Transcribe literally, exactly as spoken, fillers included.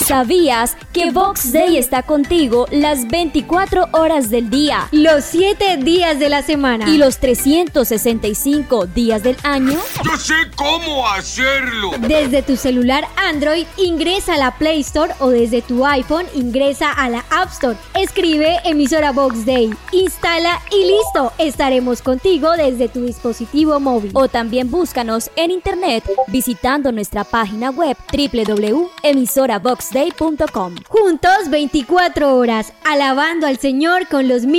¿Sabías que Box Day está contigo las veinticuatro horas del día, los siete días de la semana y los trescientos sesenta y cinco días del año? ¡Yo sé cómo hacerlo! Desde tu celular Android, ingresa a la Play Store, o desde tu iPhone, ingresa a la App Store. Escribe emisora Box Day, instala y listo. Estaremos contigo desde tu dispositivo móvil. O también búscanos en internet visitando nuestra página web doble u doble u doble u punto emisora box day punto com. Juntos veinticuatro horas, alabando al Señor con los